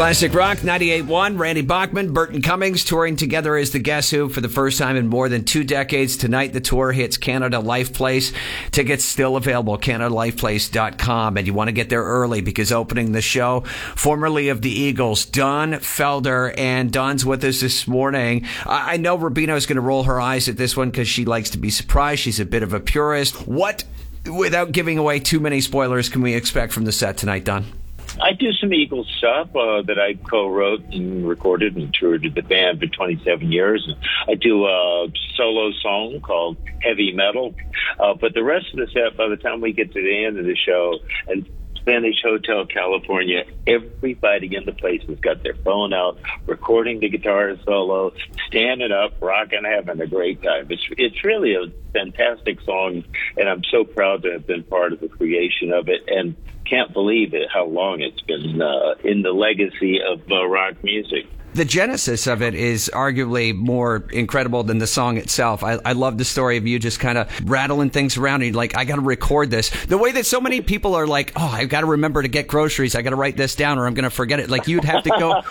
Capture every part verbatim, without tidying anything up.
Classic Rock ninety-eight point one, Randy Bachman, Burton Cummings touring together as the Guess Who for the first time in more than two decades. Tonight, the tour hits Canada Life Place. Tickets still available, canada life place dot com. And you want to get there early because opening the show, formerly of the Eagles, Don Felder. And Don's with us this morning. I know Rubino's going to roll her eyes at this one because she likes to be surprised. She's a bit of a purist. What, without giving away too many spoilers, can we expect from the set tonight, Don? I do some Eagles stuff uh, that I co-wrote and recorded and toured with the band for twenty-seven years. I do a solo song called Heavy Metal. Uh, but the rest of the set, by the time we get to the end of the show and finish Hotel California, everybody in the place has got their phone out, recording the guitar solo, standing up, rocking, having a great time. It's, it's really a fantastic song, and I'm so proud to have been part of the creation of it. And can't believe it, how long it's been uh, in the legacy of uh, rock music. The genesis of it is arguably more incredible than the song itself. I, I love the story of you just kind of rattling things around and you're like, I got to record this. The way that so many people are like, oh, I've got to remember to get groceries. I got to write this down or I'm going to forget it. Like you'd have to go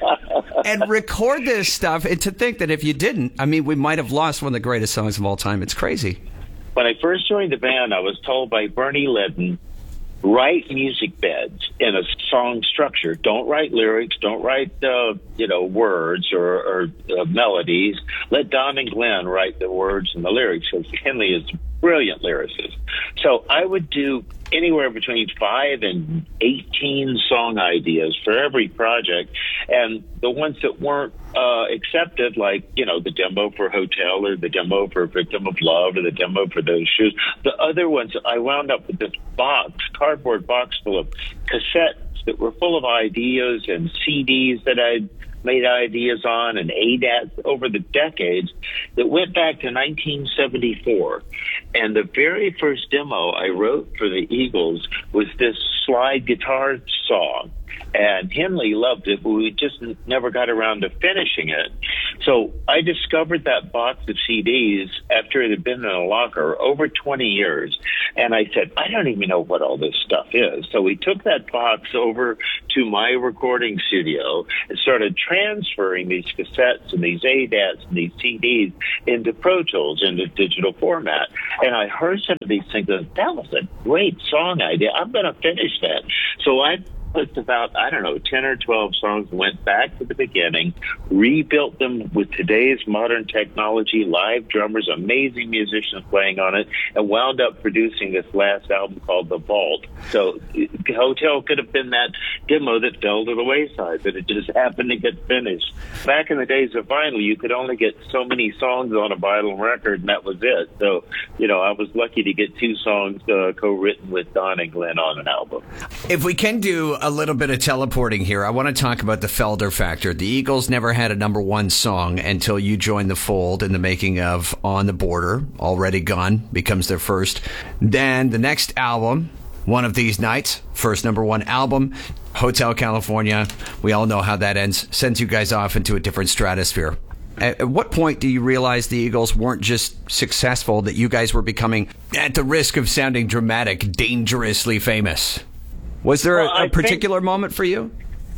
and record this stuff. And to think that if you didn't, I mean, we might have lost one of the greatest songs of all time. It's crazy. When I first joined the band, I was told by Bernie Leadon, write music beds in a song structure. Don't write lyrics. Don't write, uh, you know, words or, or uh, melodies. Let Don and Glenn write the words and the lyrics, because Henley is a brilliant lyricist. So I would do anywhere between five and eighteen song ideas for every project. And the ones that weren't uh, accepted, like, you know, the demo for Hotel or the demo for Victim of Love or the demo for Those Shoes, the other ones, I wound up with this box, cardboard box full of cassettes that were full of ideas and C Ds that I'd made ideas on and A D A Ts over the decades that went back to nineteen seventy-four. And the very first demo I wrote for the Eagles was this slide guitar song. And Henley loved it, but we just never got around to finishing it. So I discovered that box of C Ds after it had been in a locker over twenty years. And I said, I don't even know what all this stuff is. So we took that box over to my recording studio and started transferring these cassettes and these A D A Ts and these C Ds into Pro Tools, into digital format. And I heard some of these things, and that was a great song idea. I'm going to finish that. So I put about, I don't know, ten or twelve songs, went back to the beginning, rebuilt them with today's modern technology, live drummers, amazing musicians playing on it, and wound up producing this last album called The Vault. So Hotel could have been that demo that fell to the wayside, but it just happened to get finished. Back in the days of vinyl, you could only get so many songs on a vinyl record, and that was it. So, you know, I was lucky to get two songs uh, co-written with Don and Glenn on an album. If we can do a little bit of teleporting here, I want to talk about the Felder factor. The Eagles never had a number one song until you joined the fold in the making of On the Border. Already Gone becomes their first. Then the next album, One of These Nights, first number one album. Hotel California, we all know how that ends, sends you guys off into a different stratosphere. At what point do you realize the Eagles weren't just successful, that you guys were becoming, at the risk of sounding dramatic, dangerously famous? Was there well, a, a particular think, moment for you?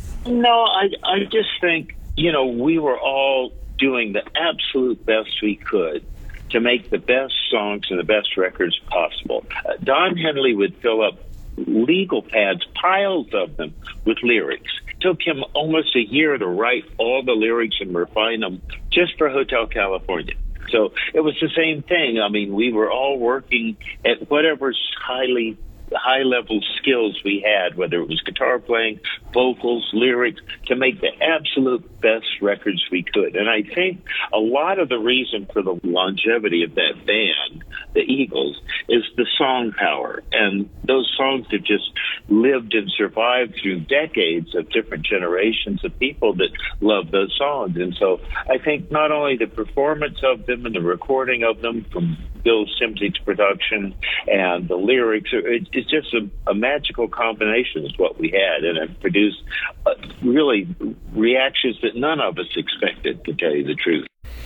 No, I, I just think, you know, we were all doing the absolute best we could to make the best songs and the best records possible. Uh, Don Henley would fill up legal pads, piles of them, with lyrics. It took him almost a year to write all the lyrics and refine them just for Hotel California. So it was the same thing. I mean, we were all working at whatever's highly high-level skills we had, whether it was guitar playing, vocals, lyrics, to make the absolute best records we could. And I think a lot of the reason for the longevity of that band, the Eagles, is the song power. And those songs have just lived and survived through decades of different generations of people that love those songs. And so I think not only the performance of them and the recording of them from Bill Szymczyk's production and the lyrics, it, it's just a, a magical combination is what we had, and it produced uh, really reactions that none of us expected, to tell you the truth.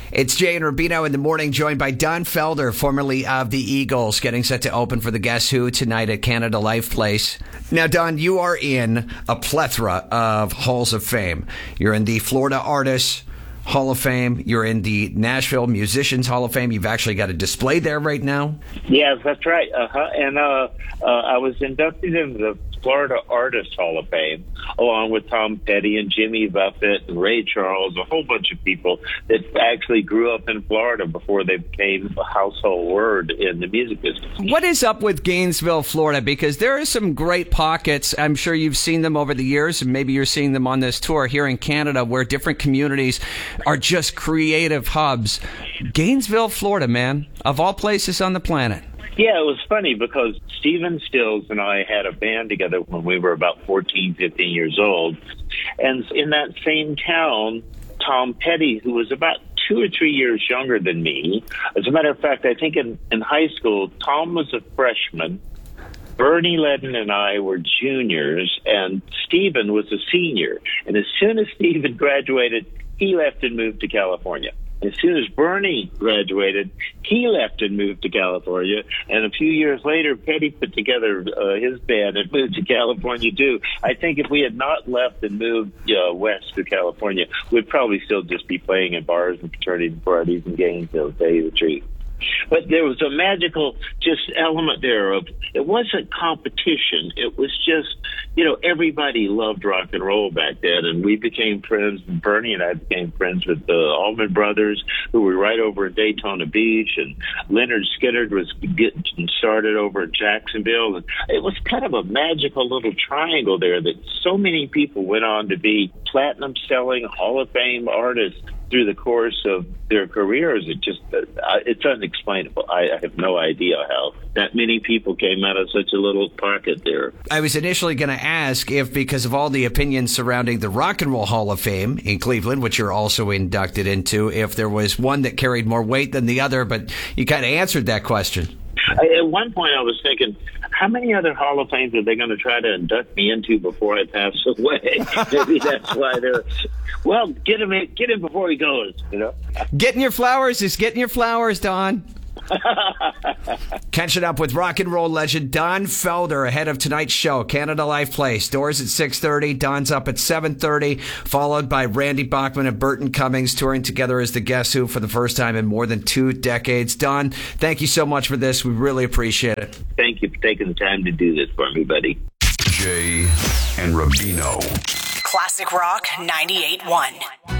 It's Jay and Rubino in the morning, joined by Don Felder, formerly of the Eagles, getting set to open for the Guess Who tonight at Canada Life Place. Now, Don, you are in a plethora of halls of fame. You're in the Florida Artists Hall of Fame. You're in the Nashville Musicians Hall of Fame. You've actually got a display there right now. Yes, that's right. Uh-huh. And uh, uh, I was inducted into the Florida Artists Hall of Fame, along with Tom Petty and Jimmy Buffett and Ray Charles, a whole bunch of people that actually grew up in Florida before they became a household word in the music business. What is up with Gainesville, Florida? Because there are some great pockets. I'm sure you've seen them over the years, and maybe you're seeing them on this tour here in Canada, where different communities are just creative hubs. Gainesville, Florida, man, of all places on the planet. Yeah, it was funny because Stephen Stills and I had a band together when we were about fourteen, fifteen years old. And in that same town, Tom Petty, who was about two or three years younger than me, as a matter of fact, I think in, in high school, Tom was a freshman, Bernie Ledden and I were juniors, and Stephen was a senior. And as soon as Stephen graduated, he left and moved to California. As soon as Bernie graduated, he left and moved to California. And a few years later, Petty put together uh, his band and moved to California, too. I think if we had not left and moved uh, west to California, we'd probably still just be playing in bars and fraternity parties in Gainesville, to tell you the truth. But there was a magical just element there of, it wasn't competition. It was just, you know, everybody loved rock and roll back then. And we became friends. Bernie and I became friends with the Allman Brothers, who were right over in Daytona Beach. And Leonard Skinner was getting started over in Jacksonville. And it was kind of a magical little triangle there that so many people went on to be platinum selling Hall of Fame artists through the course of their careers. It just, uh, it's unexplainable. I, I have no idea how that many people came out of such a little pocket there. I was initially going to ask if, because of all the opinions surrounding the Rock and Roll Hall of Fame in Cleveland, which you're also inducted into, if there was one that carried more weight than the other, but you kind of answered that question. I, at one point I was thinking, how many other Hall of Fames are they going to try to induct me into before I pass away? Maybe that's why they're, well, get him in, get him before he goes, you know? Getting your flowers is getting your flowers, Don. Catching up with rock and roll legend Don Felder ahead of tonight's show, Canada Life Place. Doors at six thirty. Don's up at seven thirty, followed by Randy Bachman and Burton Cummings touring together as the Guess Who for the first time in more than two decades. Don, thank you so much for this. We really appreciate it. Thank you for taking the time to do this for me, buddy. Jay and Rubino. Classic Rock ninety-eight point one.